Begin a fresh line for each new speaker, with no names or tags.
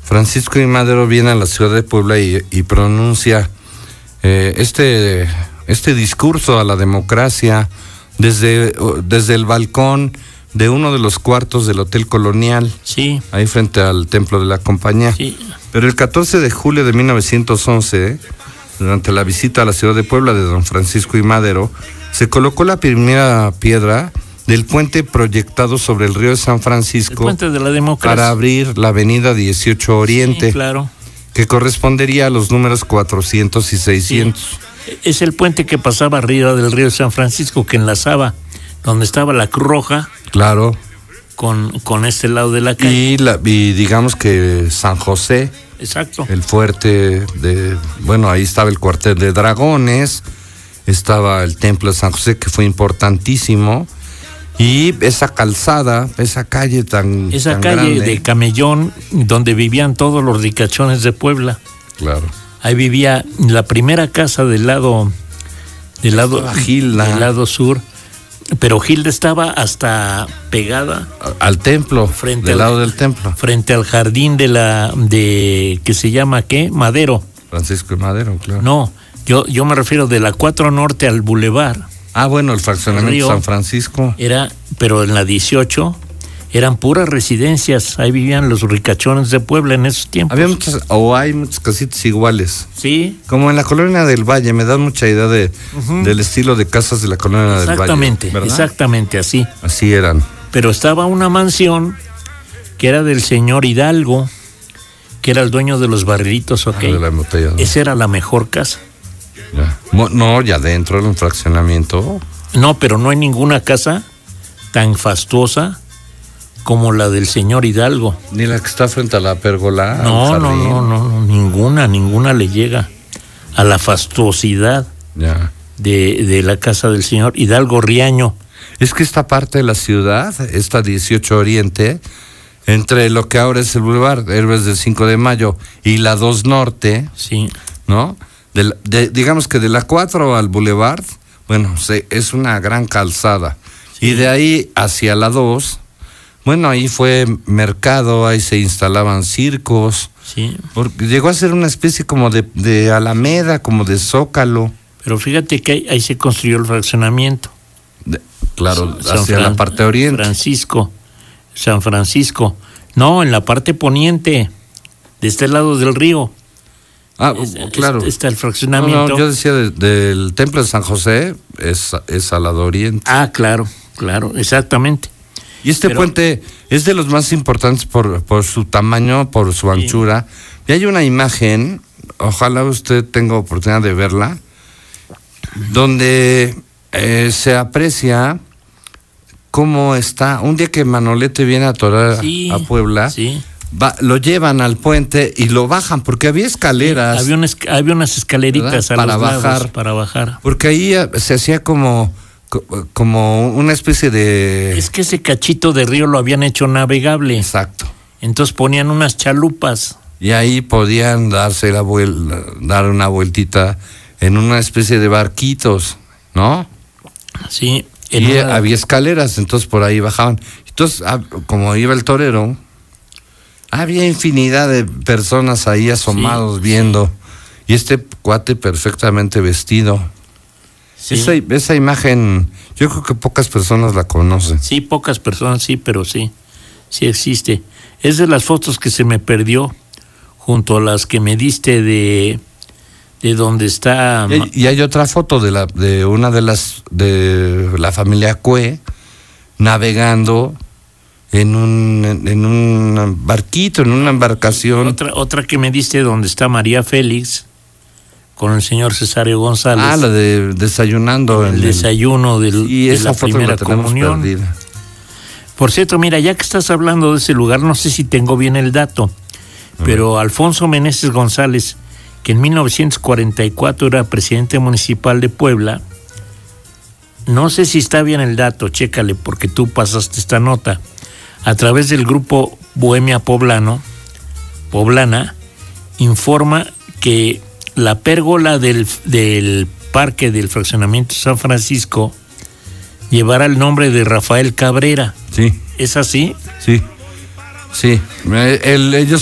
Francisco I. Madero viene a la ciudad de Puebla y pronuncia este discurso a la democracia desde el balcón de uno de los cuartos del Hotel Colonial,
sí,
ahí frente al Templo de la Compañía.
Sí.
Pero el 14 de julio de 1911, durante la visita a la ciudad de Puebla de don Francisco I. Madero, se colocó la primera piedra del puente proyectado sobre el río de San Francisco,
el puente de la democracia,
para abrir la avenida 18 Oriente,
sí, claro,
que correspondería a los números 400 y 600.
Sí. Es el puente que pasaba arriba del río de San Francisco, que enlazaba donde estaba la Cruz Roja,
claro,
con este lado de la calle.
Y digamos que San José,
exacto,
el fuerte ahí estaba el cuartel de dragones, estaba el templo de San José, que fue importantísimo, y esa calzada, esa calle tan
calle
grande,
de Camellón, donde vivían todos los ricachones de Puebla.
Claro.
Ahí vivía la primera casa del lado
Gilda,
del lado sur, pero Gilda estaba hasta pegada
al templo, del lado del templo,
frente al jardín que se llama ¿qué? Madero.
Francisco y Madero, claro.
No, yo me refiero de la 4 Norte al Boulevard.
Ah, bueno, el fraccionamiento San Francisco.
Pero en la 18 eran puras residencias, ahí vivían los ricachones de Puebla en esos tiempos.
Hay muchas casitas iguales.
Sí.
Como en la Colonia del Valle, me da mucha idea del estilo de casas de la Colonia del Valle.
Exactamente, ¿verdad? Exactamente, así.
Así eran.
Pero estaba una mansión que era del señor Hidalgo, que era el dueño de los barrilitos, ¿ok?
De la embotella, ¿no?
Esa era la mejor casa.
Ya. No, ya dentro del fraccionamiento.
No, pero no hay ninguna casa tan fastuosa como la del señor Hidalgo.
Ni la que está frente a la pérgola.
No, ninguna le llega a la fastuosidad de la casa del señor Hidalgo Riaño.
Es que esta parte de la ciudad, esta 18 Oriente, entre lo que ahora es el Boulevard Héroes del 5 de Mayo y la 2 Norte,
sí,
¿no? Digamos que de la 4 al Boulevard, bueno, es una gran calzada. Sí. Y de ahí hacia la 2, bueno, ahí fue mercado, ahí se instalaban circos.
Sí.
Porque llegó a ser una especie como de alameda, como de zócalo.
Pero fíjate que ahí se construyó el fraccionamiento.
Claro, hacia la parte oriente.
San Francisco. No, en la parte poniente, de este lado del río.
Ah, claro.
Está el fraccionamiento.
No, yo decía del templo de San José, es al lado oriente.
Ah, claro, exactamente.
Y puente es de los más importantes por su tamaño, por su anchura. Y hay una imagen, ojalá usted tenga oportunidad de verla, donde se aprecia cómo está. Un día que Manolete viene a torar a Puebla, lo llevan al puente y lo bajan, porque había escaleras.
Había unas escaleritas para bajar.
Porque ahí se hacía como una especie de...
Es que ese cachito de río lo habían hecho navegable.
Exacto.
Entonces ponían unas chalupas.
Y ahí podían dar una vueltita en una especie de barquitos, ¿no?
Sí.
Y había escaleras, entonces por ahí bajaban. Entonces, como iba el torero, había infinidad de personas ahí asomados viendo. Y este cuate perfectamente vestido. Sí. Esa imagen, yo creo que pocas personas la conocen.
Sí, pocas personas, sí, pero sí existe. Es de las fotos que se me perdió, junto a las que me diste de donde está.
Y hay otra foto de una de la familia Cue navegando en un barquito, en una embarcación.
Otra que me diste donde está María Félix con el señor Cesario González.
Ah, la de desayunando.
El desayuno de la primera comunión.
Perdida.
Por cierto, mira, ya que estás hablando de ese lugar, no sé si tengo bien el dato, pero Alfonso Meneses González, que en 1944 era presidente municipal de Puebla, no sé si está bien el dato, chécale, porque tú pasaste esta nota, a través del grupo Bohemia Poblana, informa que la pérgola del parque del fraccionamiento San Francisco llevará el nombre de Rafael Cabrera.
Sí.
¿Es así?
Sí. Ellos